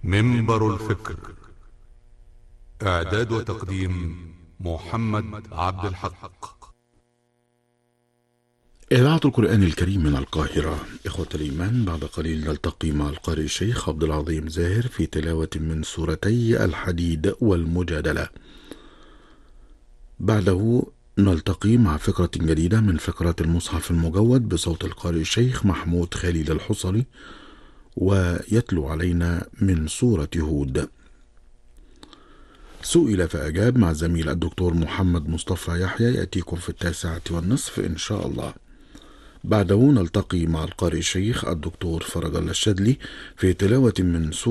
منبر الفكر. إعداد وتقديم محمد عبد الحق. إذاعة القرآن الكريم من القاهرة. إخوة الإيمان، بعد قليل نلتقي مع القارئ الشيخ عبد العظيم زاهر في تلاوة من سورتي الحديد والمجادلة. بعده نلتقي مع فقرة جديدة من فقرات المصحف المجود بصوت القارئ الشيخ محمود خليل الحصري، ويتلو علينا من سورة هود. سئل فأجاب مع زميل الدكتور محمد مصطفى يحيى، يأتيكم في 9:30 إن شاء الله. بعده نلتقي مع القارئ الشيخ الدكتور فرج الله الشدلي في تلاوة من سورة